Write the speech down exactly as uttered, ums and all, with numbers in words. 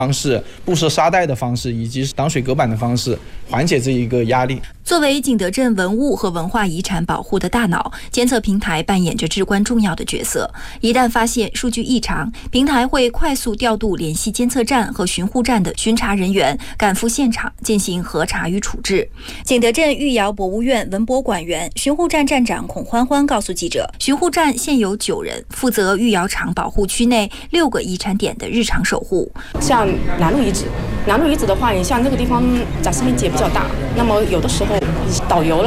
方式、布设沙袋的方式以及挡水隔板的方式，缓解这一个压力。 作为景德镇文物和文化遗产保护的大脑，监测平台扮演着至关重要的角色。一旦发现数据异常，平台会快速调度联系监测站和巡护站的巡查人员，赶赴现场进行核查与处置。景德镇御窑博物院文博馆员、巡护站站长孔欢欢告诉记者，巡护站现有九人，负责御窑厂保护区内六个遗产点的日常守护。 像南路遗址，南路遗址的话，你像这个地方展示面积也比较大，那么有的时候导游了